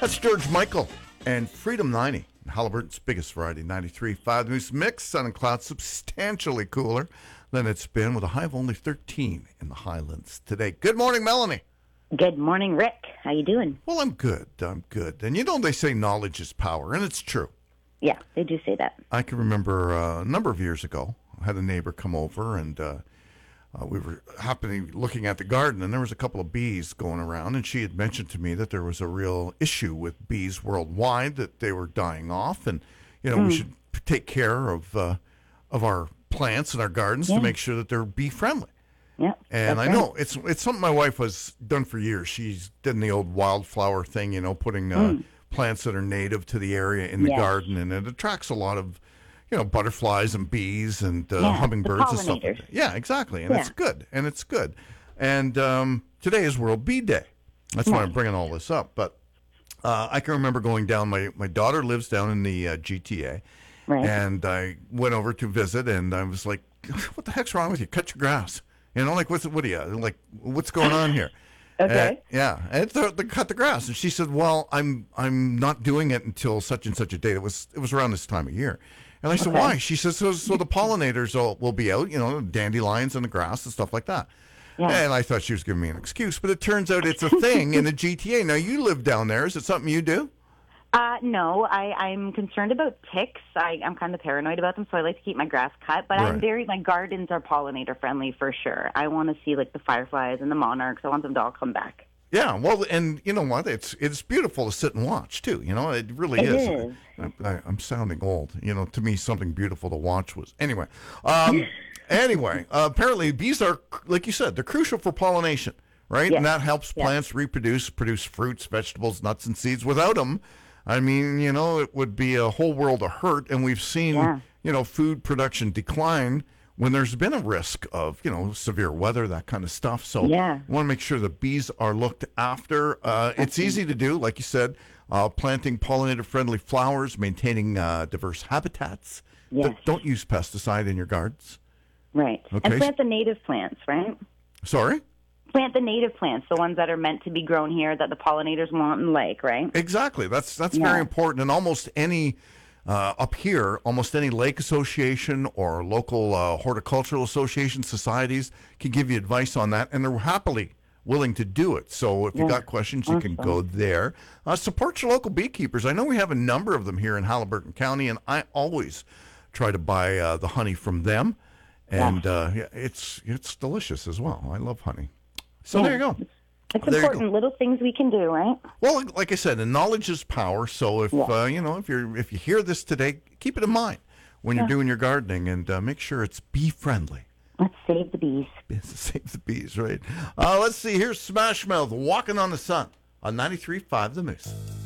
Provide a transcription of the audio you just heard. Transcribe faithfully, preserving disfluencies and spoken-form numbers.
That's George Michael and Freedom ninety. Halliburton's biggest variety, ninety-three point five. The Moose Mix, sun and clouds, substantially cooler than it's been, with a high of only thirteen in the Highlands today. Good morning, Melanie. Good morning, Rick. How you doing? Well, I'm good. I'm good. And you know, they say knowledge is power, and it's true. Yeah, they do say that. I can remember uh, a number of years ago, I had a neighbor come over, and uh, uh, we were happening looking at the garden, and there was a couple of bees going around, and she had mentioned to me that there was a real issue with bees worldwide, that they were dying off, and you know mm. we should take care of uh, of our plants and our gardens yeah. to make sure that they're bee friendly. Yeah, and I right. know it's it's something my wife has done for years. She's done the old wildflower thing, you know, putting uh, mm. plants that are native to the area in the yes. garden, and it attracts a lot of, you know, butterflies and bees and uh, yeah, hummingbirds and stuff like that. Yeah, exactly, and yeah. it's good, and it's good. And um, today is World Bee Day. That's nice. why I'm bringing all this up. But uh, I can remember going down. My my daughter lives down in the uh, G T A, right. and I went over to visit, and I was like, "What the heck's wrong with you? Cut your grass." You know, like, what's what are you like? What's going on here? Okay. And, yeah, and they, they cut the grass, and she said, "Well, I'm I'm not doing it until such and such a date." It was it was around this time of year, and I said, okay. "Why?" She says, "So so the pollinators will, will be out, you know, dandelions and the grass and stuff like that." Yeah. And I thought she was giving me an excuse, but it turns out it's a thing in the G T A. Now, you live down there. Is it something you do? Uh, no, I, I'm concerned about ticks. I, I'm kind of paranoid about them, so I like to keep my grass cut. But Right. I'm very, my gardens are pollinator friendly for sure. I want to see like the fireflies and the monarchs. I want them to all come back. Yeah, well, and you know what? It's it's beautiful to sit and watch too. You know, it really It is. is. I, I, I'm sounding old. You know, to me, something beautiful to watch was anyway. Um, anyway, uh, apparently, bees are, like you said, they're crucial for pollination, right? Yes. And that helps Yes. plants reproduce, produce fruits, vegetables, nuts, and seeds. Without them, I mean, you know, it would be a whole world of hurt. And we've seen, Yeah. you know, food production decline when there's been a risk of, you know, severe weather, that kind of stuff. So Yeah. we want to make sure the bees are looked after. Uh, it's easy to do, like you said, uh, planting pollinator-friendly flowers, maintaining uh, diverse habitats. Yes. D- don't use pesticide in your gardens. Right. Okay. And plant the native plants, right? Sorry? Plant the native plants, the ones that are meant to be grown here that the pollinators want and like, right? Exactly. That's that's Yeah. very important. And almost any, uh, up here, almost any lake association or local uh, horticultural association societies can give you advice on that, and they're happily willing to do it. So if you Yeah. got questions, you can Awesome. go there. Uh, support your local beekeepers. I know we have a number of them here in Halliburton County, and I always try to buy uh, the honey from them. And uh, yeah, it's it's delicious as well. I love honey. So Yeah. there you go. It's There you important. go. Little things we can do, right? Well, like I said, and knowledge is power. So if Yeah. uh, you know, if you're if you hear this today, keep it in mind when you're Yeah. doing your gardening, and uh, make sure it's bee friendly. Let's save the bees. Save the bees, right? Uh, let's see. Here's Smash Mouth, "Walking on the Sun" on ninety-three point five The Moose.